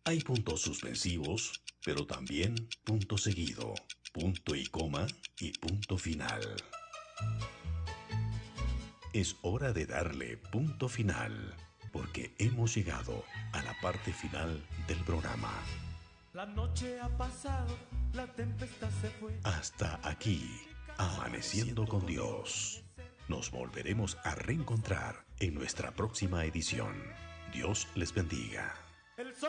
Hay puntos suspensivos, pero también punto seguido, punto y coma y punto final. Es hora de darle punto final, porque hemos llegado a la parte final del programa. La noche ha pasado, la tempestad se fue. Hasta aquí, Amaneciendo con Dios. Nos volveremos a reencontrar en nuestra próxima edición. Dios les bendiga. El sol